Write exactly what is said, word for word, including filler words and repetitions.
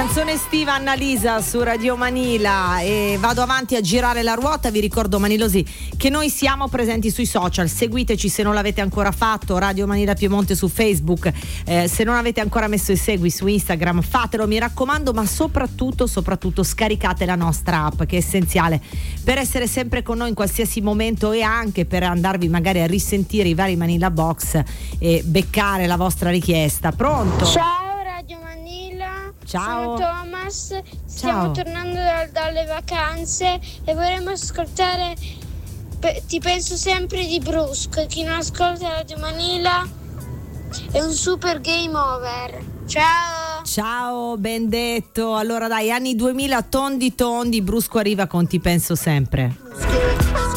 Canzone estiva Annalisa su Radio Manila e vado avanti a girare la ruota. Vi ricordo, Manilosi, che noi siamo presenti sui social, seguiteci se non l'avete ancora fatto, Radio Manila Piemonte su Facebook, eh, se non avete ancora messo i segui su Instagram fatelo, mi raccomando, ma soprattutto soprattutto scaricate la nostra app, che è essenziale per essere sempre con noi in qualsiasi momento e anche per andarvi magari a risentire i vari Manila Box e beccare la vostra richiesta. Pronto? Ciao Radio Manila. Ciao. Sono Thomas, stiamo Ciao. tornando da- dalle vacanze e vorremmo ascoltare pe- Ti penso sempre di Brusco. Chi non ascolta Radio Manila è un super game over. Ciao. Ciao, ben detto. Allora dai, anni duemila, tondi tondi, Brusco arriva con Ti penso sempre.